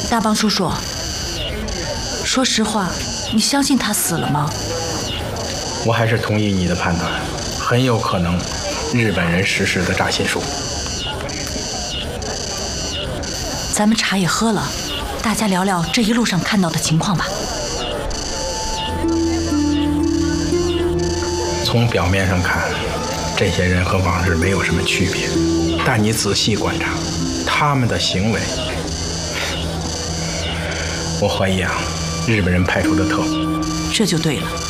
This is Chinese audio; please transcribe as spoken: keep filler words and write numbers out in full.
大邦叔叔，说实话，你相信他死了吗？ 我还是同意你的判断，很有可能日本人实施的诈信术。 咱们茶也喝了，大家聊聊这一路上看到的情况吧。 从表面上看，这些人和往日没有什么区别，但你仔细观察他们的行为，我怀疑啊，日本人派出的特务。 这就对了。